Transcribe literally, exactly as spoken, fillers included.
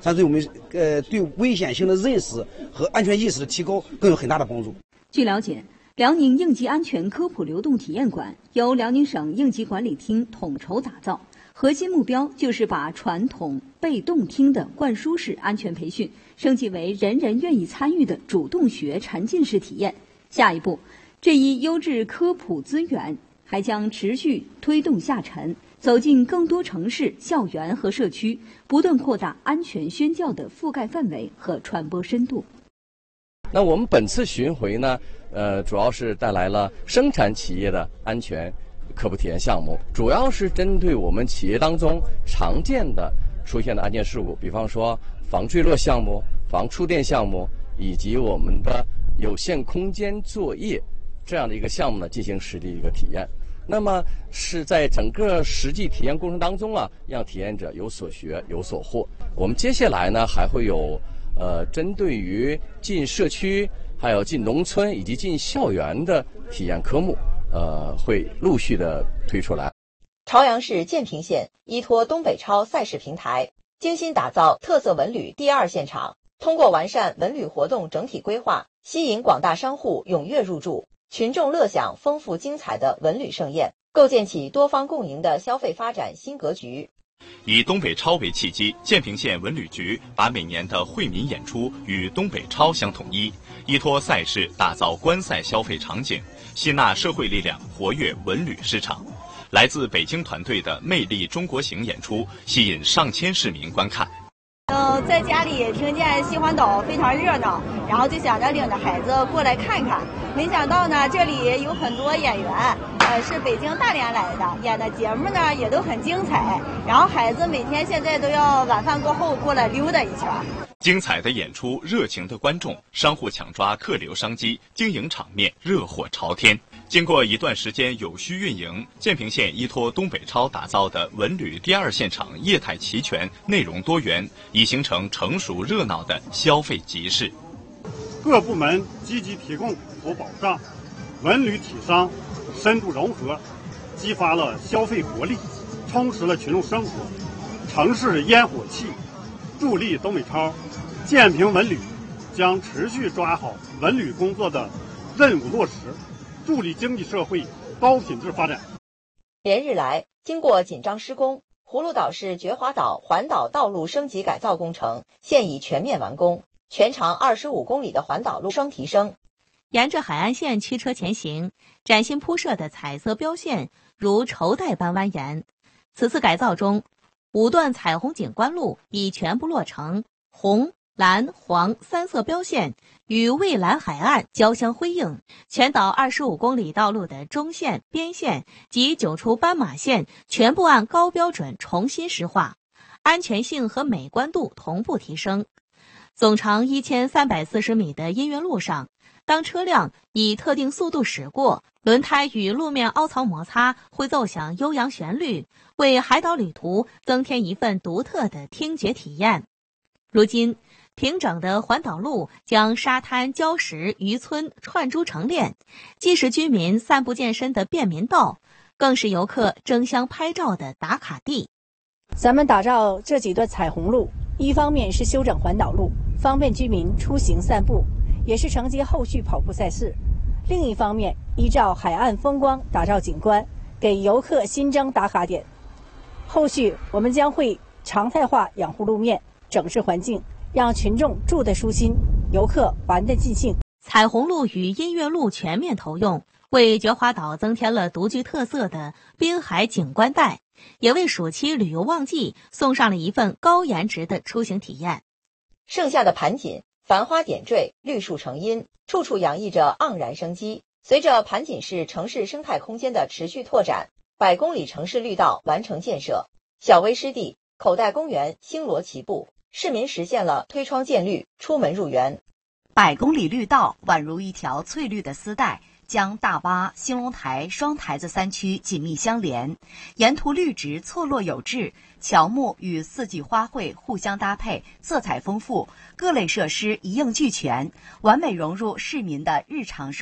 它对我们呃对危险性的认识和安全意识的提高更有很大的帮助。 据了解，辽宁应急安全科普流动体验馆由辽宁省应急管理厅统筹打造，核心目标就是把传统被动听的灌输式安全培训升级为人人愿意参与的主动学沉浸式体验。下一步，这一优质科普资源还将持续推动下沉，走进更多城市、校园和社区，不断扩大安全宣教的覆盖范围和传播深度。 那我们本次巡回呢，呃，主要是带来了生产企业的安全科普体验项目，主要是针对我们企业当中常见的出现的安全事故，比方说防坠落项目、防触电项目，以及我们的有限空间作业这样的一个项目呢，进行实地一个体验。那么是在整个实际体验过程当中啊，让体验者有所学、有所获。我们接下来呢，还会有呃，针对于进社区、还有进农村以及进校园的体验科目，呃，会陆续的推出来。 朝阳市建平县依托东北超赛事平台，精心打造特色文旅第二现场，通过完善文旅活动整体规划，吸引广大商户踊跃入驻，群众乐享丰富精彩的文旅盛宴，构建起多方共赢的消费发展新格局。 以东北超为契机，建平县文旅局把每年的惠民演出与东北超相统一，依托赛事打造观赛消费场景，吸纳社会力量，活跃文旅市场。来自北京团队的魅力中国行演出吸引上千市民观看。 嗯，在家里听见西环岛非常热闹，然后就想着领着孩子过来看看。没想到呢，这里有很多演员，呃，是北京大连来的，演的节目呢也都很精彩。然后孩子每天现在都要晚饭过后过来溜达一圈。 精彩的演出，热情的观众，商户抢抓客流商机，经营场面热火朝天。经过一段时间有序运营，建平县依托东北超打造的文旅第二现场业态齐全、内容多元，已形成成熟热闹的消费集市。 各部门积极提供服务保障，文旅体商深度融合，激发了消费活力，充实了群众生活，城市烟火气，助力东北超。建平文旅将持续抓好文旅工作的任务落实，助力经济社会高品质发展。 连日来，经过紧张施工，葫芦岛市觉华岛环岛道路升级改造工程现已全面完工，全长二十五公里的环岛路双提升。 沿着海岸线驱车前行，崭新铺设的彩色标线如绸带般蜿蜒。此次改造中，五段彩虹景观路已全部落成，红、蓝、黄三色标线与蔚蓝海岸交相辉映，全岛二十五公里道路的中线、边线及九处斑马线全部按高标准重新施画，安全性和美观度同步提升。总长一千三百四十米的姻缘路上，当车辆以特定速度驶过，轮胎与路面凹槽摩擦会奏响悠扬旋律，为海岛旅途增添一份独特的听觉体验。如今，平整的环岛路将沙滩、礁石、渔村串珠成链，既是居民散步健身的便民道，更是游客争相拍照的打卡地。 咱们打造这几段彩虹路，一方面是修整环岛路，方便居民出行散步，也是承接后续跑步赛事；另一方面，依照海岸风光打造景观，给游客新增打卡点。后续我们将会常态化养护路面，整治环境，让群众住得舒心，游客玩得尽兴。 彩虹路与音乐路全面投用，为觉华岛增添了独具特色的滨海景观带，也为暑期旅游旺季送上了一份高颜值的出行体验。 盛夏的盘锦，繁花点缀，绿树成荫，处处洋溢着盎然生机。随着盘锦市城市生态空间的持续拓展，百公里城市绿道完成建设，小微湿地、口袋公园星罗棋布，市民实现了推窗见绿、出门入园。 百公里绿道宛如一条翠绿的丝带，将大洼、兴隆台、双台子三区紧密相连，沿途绿植错落有致，乔木与四季花卉互相搭配，色彩丰富，各类设施一应俱全，完美融入市民的日常生活。